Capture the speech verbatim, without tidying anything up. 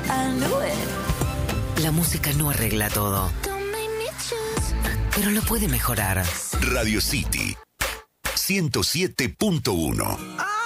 La música no arregla todo, pero lo puede mejorar. Radio City ciento siete punto uno.